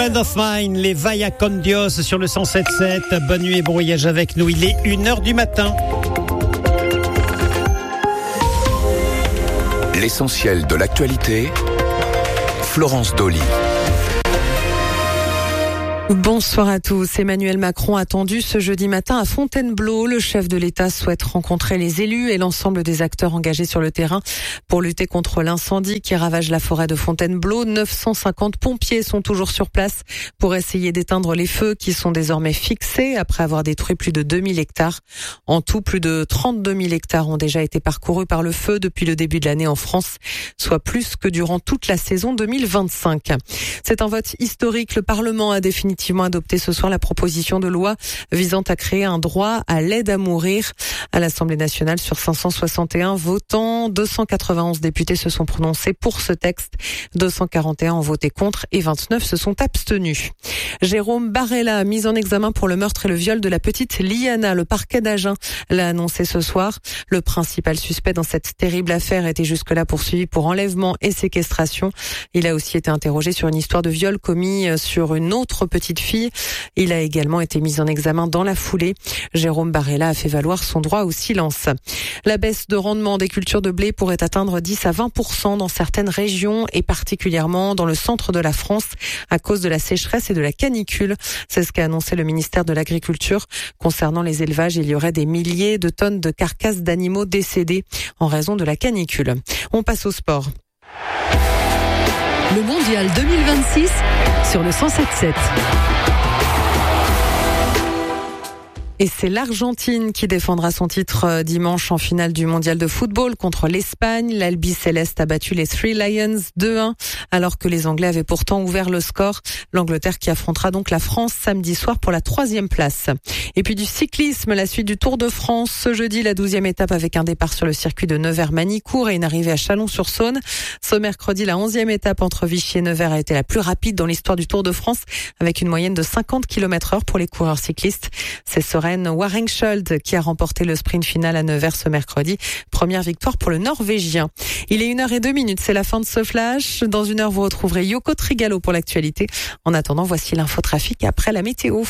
Friend of Mine, les Vaya con Dios sur le 107.7. Bonne nuit et bon voyage avec nous. Il est 1h du matin. L'essentiel de l'actualité, Florence Dolly. Bonsoir à tous. Emmanuel Macron attendu ce jeudi matin à Fontainebleau. Le chef de l'État souhaite rencontrer les élus et l'ensemble des acteurs engagés sur le terrain pour lutter contre l'incendie qui ravage la forêt de Fontainebleau. 950 pompiers sont toujours sur place pour essayer d'éteindre les feux qui sont désormais fixés après avoir détruit plus de 2000 hectares. En tout, plus de 32 000 hectares ont déjà été parcourus par le feu depuis le début de l'année en France, soit plus que durant toute la saison 2025. C'est un vote historique. Le Parlement a définitivement adopté ce soir la proposition de loi visant à créer un droit à l'aide à mourir. À l'Assemblée nationale, sur 561 votants, 291 députés se sont prononcés pour ce texte, 241 ont voté contre et 29 se sont abstenus. Jérôme Barella, mis en examen pour le meurtre et le viol de la petite Liana. Le parquet d'Agen l'a annoncé ce soir. Le principal suspect dans cette terrible affaire était jusque-là poursuivi pour enlèvement et séquestration. Il a aussi été interrogé sur une histoire de viol commis sur une autre petite fille. Il a également été mis en examen dans la foulée. Jérôme Barella a fait valoir son droit au silence. La baisse de rendement des cultures de blé pourrait atteindre 10 à 20% dans certaines régions et particulièrement dans le centre de la France à cause de la sécheresse et de la canicule. C'est ce qu'a annoncé le ministère de l'Agriculture. Concernant les élevages, il y aurait des milliers de tonnes de carcasses d'animaux décédés en raison de la canicule. On passe au sport. Le mondial 2026 sur le 107.7. Et c'est l'Argentine qui défendra son titre dimanche en finale du mondial de football contre l'Espagne. L'Albi Céleste a battu les Three Lions 2-1 alors que les Anglais avaient pourtant ouvert le score. L'Angleterre qui affrontera donc la France samedi soir pour la 3e place. Et puis du cyclisme, la suite du Tour de France. Ce jeudi, la 12e étape avec un départ sur le circuit de Nevers-Manicourt et une arrivée à Chalon-sur-Saône. Ce mercredi, la 11e étape entre Vichy et Nevers a été la plus rapide dans l'histoire du Tour de France avec une moyenne de 50 km/h pour les coureurs cyclistes. C'est Søren Warengsköld qui a remporté le sprint final à Nevers ce mercredi. Première victoire pour le Norvégien. Il est 1h02, c'est la fin de ce flash. Dans 1 heure, vous retrouverez Yoko Trigalo pour l'actualité. En attendant, voici l'infotrafic après la météo.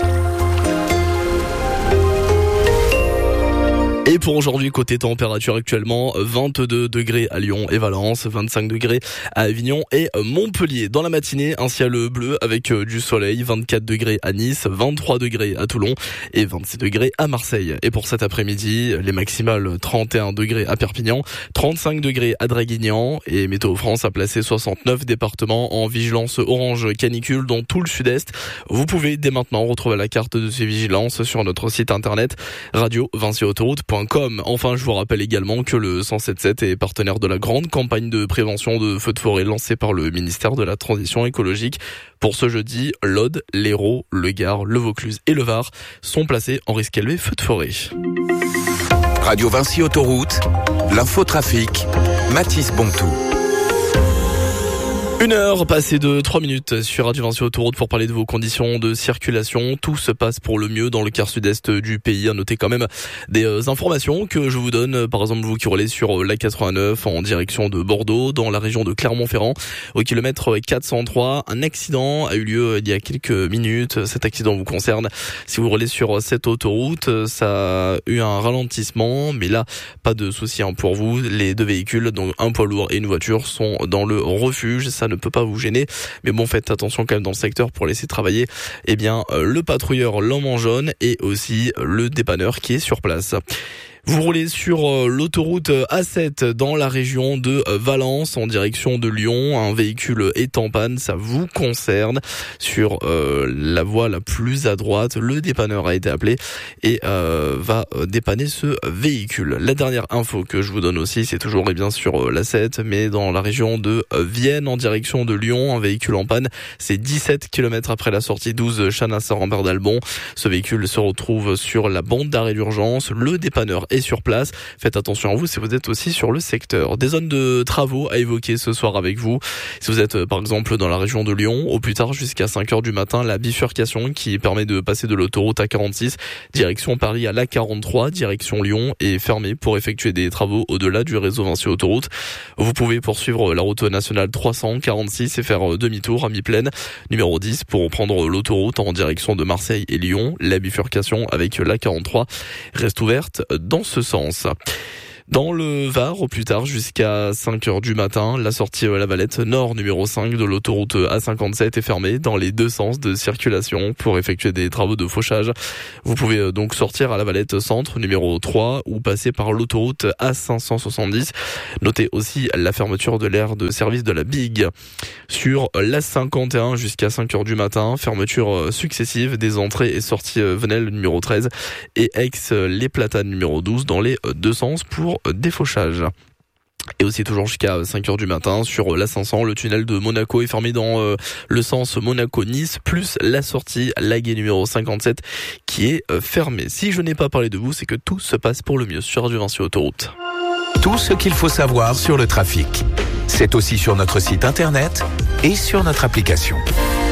Et pour aujourd'hui, côté température actuellement, 22 degrés à Lyon et Valence, 25 degrés à Avignon et Montpellier. Dans la matinée, un ciel bleu avec du soleil, 24 degrés à Nice, 23 degrés à Toulon et 26 degrés à Marseille. Et pour cet après-midi, les maximales 31 degrés à Perpignan, 35 degrés à Draguignan et Météo France a placé 69 départements en vigilance orange canicule dans tout le sud-est. Vous pouvez dès maintenant retrouver la carte de ces vigilances sur notre site internet radio-vinci-autoroute.com. Enfin, je vous rappelle également que le 107.7 est partenaire de la grande campagne de prévention de feux de forêt lancée par le ministère de la Transition écologique. Pour ce jeudi, l'Aude, l'Hérault, le Gard, le Vaucluse et le Var sont placés en risque élevé feux de forêt. Radio Vinci Autoroute, l'infotrafic, Mathis Bontou. 1 heure passée de 3 minutes sur Radio Vinci Autoroute pour parler de vos conditions de circulation. Tout se passe pour le mieux dans le quart sud-est du pays. À noter quand même des informations que je vous donne. Par exemple, vous qui roulez sur la 89 en direction de Bordeaux, dans la région de Clermont-Ferrand, au kilomètre 403. Un accident a eu lieu il y a quelques minutes. Cet accident vous concerne. Si vous roulez sur cette autoroute, ça a eu un ralentissement. Mais là, pas de souci pour vous. Les 2 véhicules, donc un poids lourd et une voiture, sont dans le refuge. Ça ne peut pas vous gêner, mais bon, faites attention quand même dans le secteur pour laisser travailler le patrouilleur l'homme en jaune et aussi le dépanneur qui est sur place. Vous roulez sur l'autoroute A7 dans la région de Valence en direction de Lyon. Un véhicule est en panne, ça vous concerne. Sur la voie la plus à droite, le dépanneur a été appelé et va dépanner ce véhicule. La dernière info que je vous donne aussi, c'est toujours sur l'A7, mais dans la région de Vienne en direction de Lyon. Un véhicule en panne, c'est 17 km après la sortie 12 Chanassa-Rambert d'Albon. Ce véhicule se retrouve sur la bande d'arrêt d'urgence. Le dépanneur est sur place. Faites attention à vous si vous êtes aussi sur le secteur. Des zones de travaux à évoquer ce soir avec vous. Si vous êtes par exemple dans la région de Lyon, au plus tard jusqu'à 5h du matin, la bifurcation qui permet de passer de l'autoroute A46 direction Paris à l'A43 direction Lyon est fermée pour effectuer des travaux au-delà du réseau Vinci Autoroute. Vous pouvez poursuivre la route nationale 346 et faire demi-tour à mi-plaine numéro 10 pour prendre l'autoroute en direction de Marseille et Lyon. La bifurcation avec l'A43 reste ouverte dans ce sens. Dans le Var, au plus tard jusqu'à 5h du matin, la sortie La Valette Nord numéro 5 de l'autoroute A57 est fermée dans les deux sens de circulation pour effectuer des travaux de fauchage. Vous pouvez donc sortir à La Valette Centre numéro 3 ou passer par l'autoroute A570. Notez aussi la fermeture de l'aire de service de la Big. Sur l'A51 jusqu'à 5h du matin, fermeture successive des entrées et sorties Venelle numéro 13 et Aix-les Platanes numéro 12 dans les deux sens pour défauchage. Et aussi toujours jusqu'à 5h du matin sur l'A500, le tunnel de Monaco est fermé dans le sens Monaco-Nice, plus la sortie Laguet numéro 57 qui est fermée. Si je n'ai pas parlé de vous, c'est que tout se passe pour le mieux sur Radio Vinci Autoroute. Tout ce qu'il faut savoir sur le trafic. C'est aussi sur notre site internet et sur notre application.